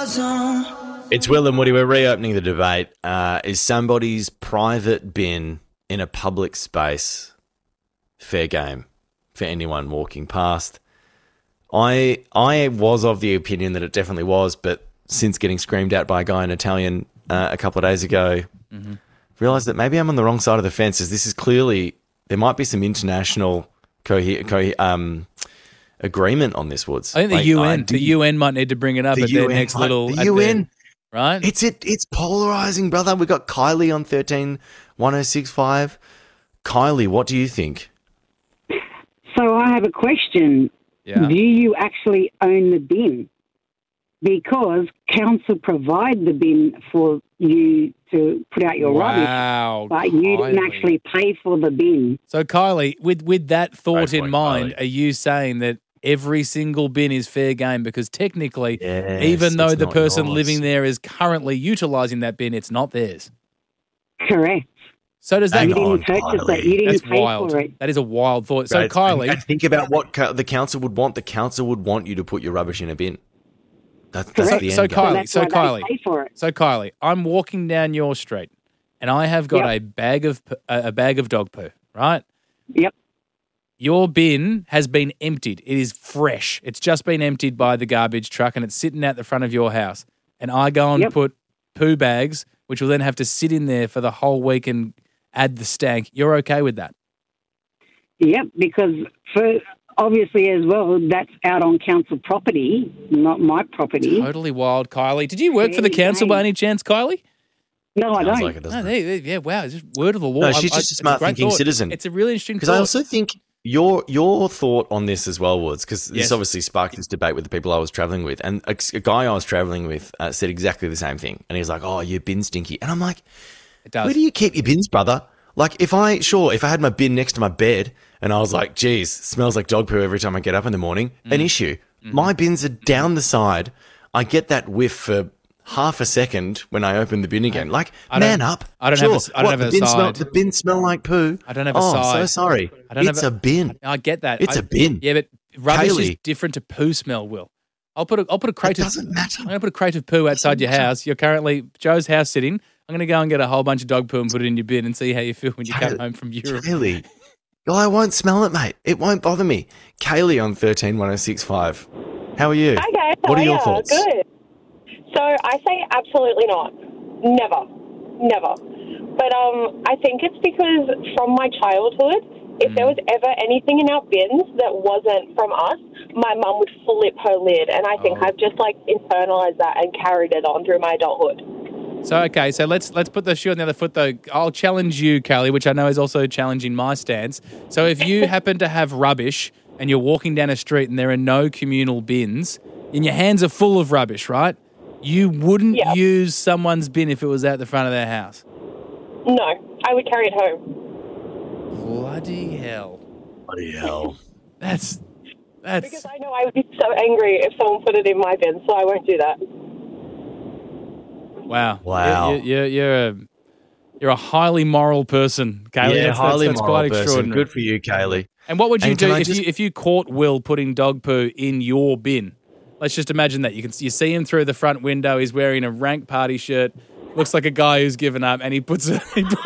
It's Will and Woody. We're reopening the debate. Is somebody's private bin in a public space fair game for anyone walking past? I was of the opinion that it definitely was, but since getting screamed at by a guy in Italian a couple of days ago, realised that maybe I'm on the wrong side of the fence. As this is clearly, there might be some international agreement on this, Woods. I think the UN might need to bring it up at their next little... The UN... Right? It's polarising, brother. We've got Kylie on 131065. Kylie, what do you think? So I have a question. Yeah. Do you actually own the bin? Because council provide the bin for you to put out your rubbish, but you didn't actually pay for the bin. So, Kylie, with that thought in mind, are you saying that every single bin is fair game? Because technically, even though the person living there is currently utilising that bin, it's not theirs. Correct. So does that... You didn't purchase it. You didn't pay for it. That is a wild thought. So, Kylie... And think about what the council would want. The council would want you to put your rubbish in a bin. That's the end game. So, Kylie, I'm walking down your street and I have got a bag of dog poo, right? Yep. Your bin has been emptied. It is fresh. It's just been emptied by the garbage truck and it's sitting out the front of your house. And I go and put poo bags, which will then have to sit in there for the whole week and add the stank. You're okay with that? Yep, because obviously as well, that's out on council property, not my property. Totally wild, Kylie. Did you work for the council by any chance, Kylie? No, I don't. Like it, wow, it's just word of the law. No, she's just a smart thinking citizen. It's a really interesting because I also think your thought on this as well, Woods, because this obviously sparked this debate with the people I was travelling with, and a guy I was travelling with said exactly the same thing, and he's like, "Oh, your bin's stinky," and I'm like, "Where do you keep your bins, brother?" Like, if I had my bin next to my bed, and I was like, "Geez, smells like dog poo every time I get up in the morning," an issue. My bins are down the side. I get that whiff for half a second when I open the bin again. Like, man up. I don't have a side. The bin smell like poo. I don't have a side. Oh, so sorry. It's a bin. I get that. It's a bin. Yeah, but rubbish is different to poo smell, Will. I'll put a crate of... It doesn't matter. I'm going to put a crate of poo outside your house. You're currently Joe's house sitting. I'm going to go and get a whole bunch of dog poo and put it in your bin and see how you feel when you come home from Europe. Kaylee. Well, I won't smell it, mate. It won't bother me. Kaylee on 131065. How are you? Hi, guys. What are your thoughts? Good. So I say absolutely not. Never. But I think it's because from my childhood, if there was ever anything in our bins that wasn't from us, my mum would flip her lid. And I think I've just internalized that and carried it on through my adulthood. So, okay, so let's put the shoe on the other foot, though. I'll challenge you, Callie, which I know is also challenging my stance. So if you happen to have rubbish and you're walking down a street and there are no communal bins and your hands are full of rubbish, right? You wouldn't use someone's bin if it was out the front of their house? No, I would carry it home. Bloody hell. That's... Because I know I would be so angry if someone put it in my bin, so I won't do that. Wow. You're a highly moral person, Kaylee. Yeah, that's quite extraordinary. Good for you, Kaylee. And what would you do if you caught Will putting dog poo in your bin? Let's just imagine that. You see him through the front window. He's wearing a rank party shirt. Looks like a guy who's given up, and he puts a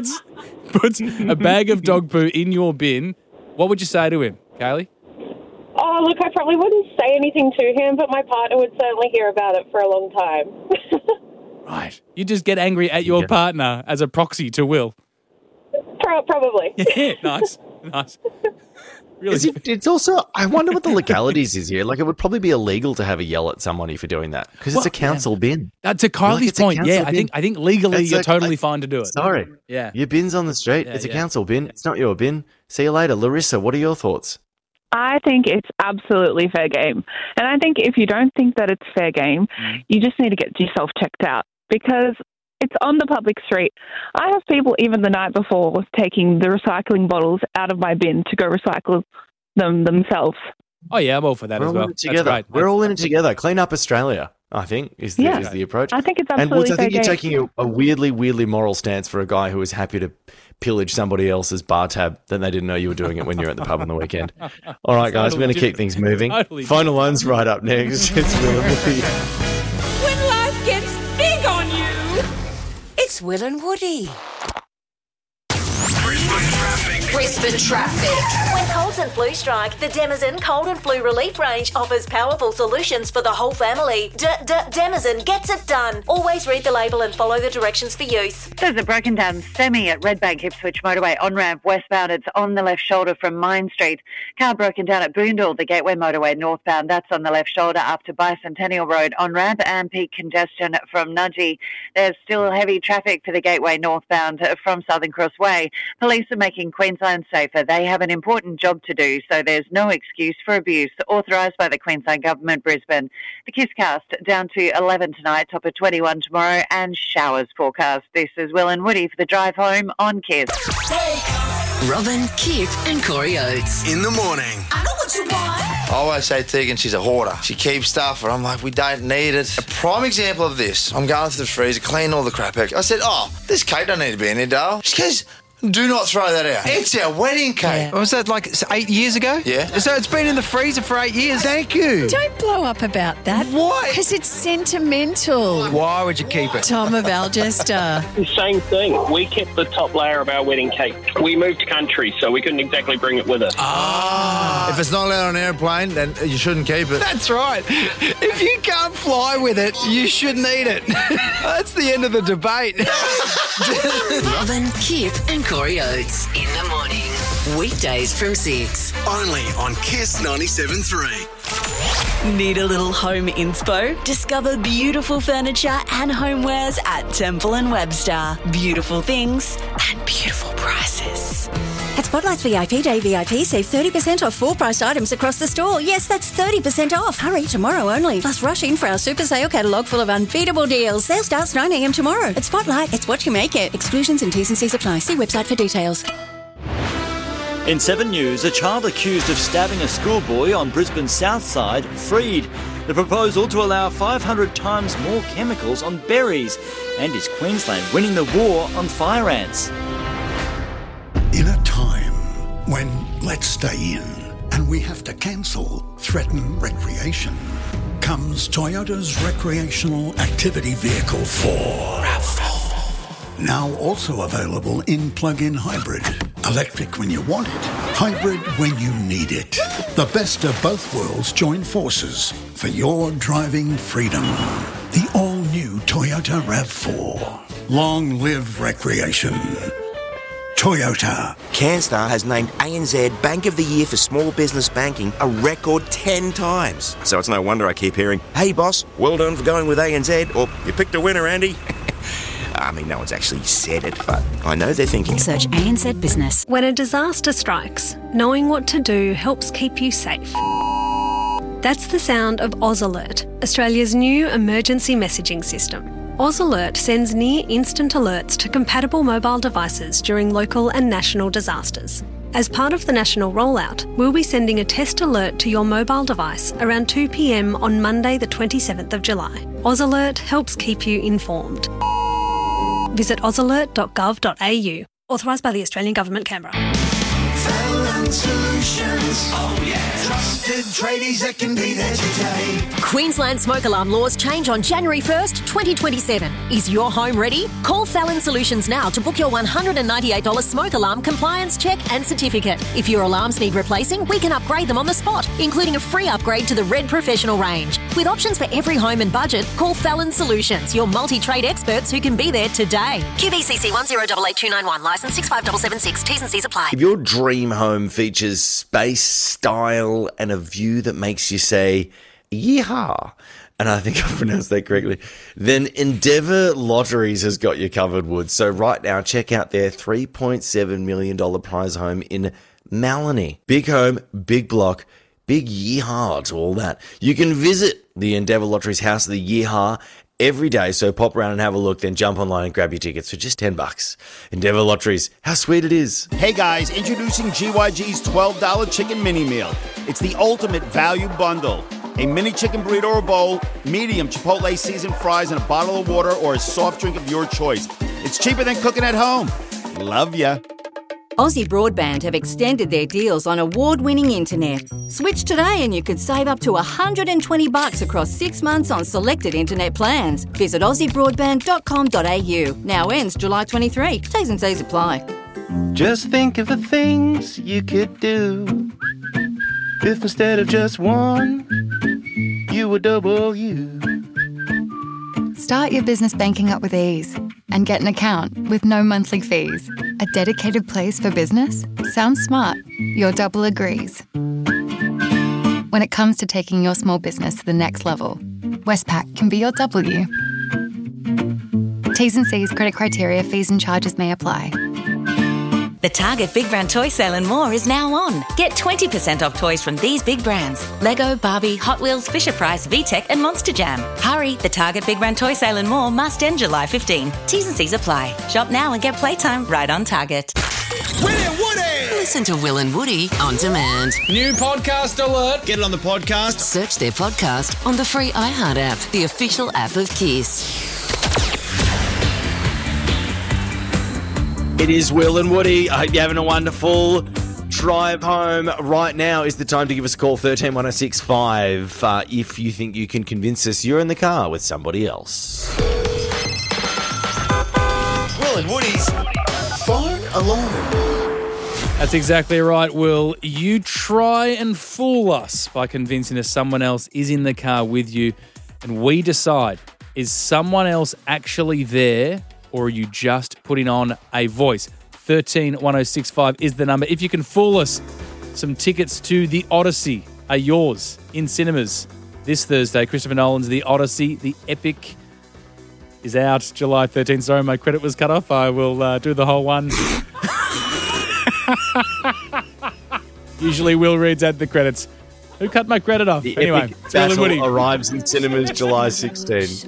bag of dog poo in your bin. What would you say to him, Kaylee? Oh, look, I probably wouldn't say anything to him, but my partner would certainly hear about it for a long time. Right. You just get angry at your partner as a proxy to Will. Probably. Yeah, nice. Really? It's also, I wonder what the legalities is here. Like, it would probably be illegal to have a yell at somebody for doing that because it's a council bin. To Kylie's point, I think legally you're totally fine to do it. Sorry. Yeah. Your bin's on the street. It's a council bin. It's not your bin. See you later. Larissa, what are your thoughts? I think it's absolutely fair game. And I think if you don't think that it's fair game, you just need to get yourself checked out because it's on the public street. I have people even the night before taking the recycling bottles out of my bin to go recycle them themselves. Oh, yeah, I'm all for that as well. We're all in it together. Clean up Australia, I think, is the approach. I think it's absolutely fair game. I think you're taking a weirdly moral stance for a guy who is happy to pillage somebody else's bar tab that they didn't know you were doing it when you were at the pub on the weekend. All right, guys, we're going to keep things moving. Final one's right up next. It's Will and Woody. life gets big on you. It's Will and Woody. Brisbane traffic. When colds and flu strike, the Demazen Cold and Flu Relief range offers powerful solutions for the whole family. Demazen gets it done. Always read the label and follow the directions for use. There's a broken down semi at Redbank Ipswich Motorway on-ramp westbound. It's on the left shoulder from Mine Street. Car broken down at Boondall, the Gateway Motorway northbound. That's on the left shoulder up to Bicentennial Road on-ramp, and peak congestion from Nudgee. There's still heavy traffic for the Gateway northbound from Southern Cross Way. Police are making Queensland safer. They have an important job to do, so there's no excuse for abuse. Authorised by the Queensland Government, Brisbane. The Kisscast down to 11 tonight, top of 21 tomorrow, and showers forecast. This is Will and Woody for the drive home on Kiss. Robin, Kip and Corey Oates. In the morning. I know what you want. I always say Tegan, she's a hoarder. She keeps stuff, and I'm like, we don't need it. A prime example of this, I'm going to the freezer, clean all the crap out. I said, this cake don't need to be in here, Dale. She goes, do not throw that out. It's our wedding cake. Yeah. Was that like 8 years ago? Yeah. So it's been in the freezer for 8 years. Thank you. Don't blow up about that. Why? Because it's sentimental. Why would you keep it? Tom of Algester. Same thing. We kept the top layer of our wedding cake. We moved country, so we couldn't exactly bring it with us. If it's not allowed on an airplane, then you shouldn't keep it. That's right. If you can't fly with it, you shouldn't eat it. That's the end of the debate. Robin, Kip and Corey Oates. In the morning. Weekdays from 6. Only on Kiss 97.3. Need a little home inspo? Discover beautiful furniture and homewares at Temple & Webster. Beautiful things and beautiful prices. At Spotlight's VIP Day VIP, save 30% off full-priced items across the store. Yes, that's 30% off. Hurry, tomorrow only. Plus, rush in for our super sale catalogue full of unbeatable deals. Sale starts 9 a.m. tomorrow. At Spotlight, it's what you make it. Exclusions and T's and C's apply. See website for details. In 7 News, a child accused of stabbing a schoolboy on Brisbane's south side freed. The proposal to allow 500 times more chemicals on berries. And is Queensland winning the war on fire ants? In a time when let's stay in and we have to cancel, threaten recreation, comes Toyota's recreational activity vehicle 4. RAV4. Now also available in plug-in hybrid. Electric when you want it, hybrid when you need it. The best of both worlds join forces for your driving freedom. The all-new Toyota RAV4. Long live recreation. Toyota. CanStar has named ANZ Bank of the Year for Small Business Banking a record 10 times. So it's no wonder I keep hearing, hey boss, well done for going with ANZ, or you picked a winner, Andy. I mean, no one's actually said it, but I know they're thinking. Search ANZ Business. When a disaster strikes, knowing what to do helps keep you safe. That's the sound of Oz Alert, Australia's new emergency messaging system. Oz Alert sends near-instant alerts to compatible mobile devices during local and national disasters. As part of the national rollout, we'll be sending a test alert to your mobile device around 2 p.m. on Monday the 27th of July. Oz Alert helps keep you informed. Visit ozalert.gov.au. Authorised by the Australian Government, Canberra. Fallon Solutions. Oh yeah. Trusted tradies that can be there today. Queensland smoke alarm laws change on January 1st, 2027. Is your home ready? Call Fallon Solutions now to book your $198 smoke alarm compliance check and certificate. If your alarms need replacing, we can upgrade them on the spot, including a free upgrade to the Red Professional range. With options for every home and budget, call Fallon Solutions, your multi-trade experts who can be there today. QBCC 10888291, licence 65776, T's and C's apply. If your dream home features space, style, and a view that makes you say, yeehaw, and I think I pronounced that correctly, then Endeavour Lotteries has got you covered, Wood. So right now, check out their $3.7 million prize home in Maloney. Big home, big block, big yeehaw to all that. You can visit the Endeavour Lotteries House of the Yeehaw every day, so pop around and have a look, then jump online and grab your tickets for just $10. Endeavour Lotteries, how sweet it is. Hey guys, introducing GYG's $12 chicken mini meal. It's the ultimate value bundle. A mini chicken burrito or bowl, medium Chipotle seasoned fries, and a bottle of water or a soft drink of your choice. It's cheaper than cooking at home. Love ya. Aussie Broadband have extended their deals on award-winning internet. Switch today and you could save up to $120 across 6 months on selected internet plans. Visit aussiebroadband.com.au. Now ends July 23. T's and C's apply. Just think of the things you could do if instead of just one, you were double you. Start your business banking up with ease and get an account with no monthly fees. A dedicated place for business? Sounds smart. Your double agrees. When it comes to taking your small business to the next level, Westpac can be your W. T's and C's, credit criteria, fees and charges may apply. The Target Big Brand Toy Sale and More is now on. Get 20% off toys from these big brands: Lego, Barbie, Hot Wheels, Fisher-Price, VTech and Monster Jam. Hurry, the Target Big Brand Toy Sale and More must end July 15. T's and C's apply. Shop now and get playtime right on Target. Will and Woody! Listen to Will and Woody on demand. New podcast alert. Get it on the podcast. Search their podcast on the free iHeart app, the official app of Kiss. It is Will and Woody. I hope you're having a wonderful drive home. Right now is the time to give us a call, 131065, if you think you can convince us you're in the car with somebody else. Will and Woody's Phone Alarm. That's exactly right, Will. You try and fool us by convincing us someone else is in the car with you, and we decide, is someone else actually there, or are you just putting on a voice? 131065 is the number. If you can fool us, some tickets to The Odyssey are yours in cinemas this Thursday. Christopher Nolan's The Odyssey, the epic, is out July 13th. Sorry, my credit was cut off. I will do the whole one. Usually Will reads out the credits. Who cut my credit off? The anyway, epic battle arrives in cinemas July 16.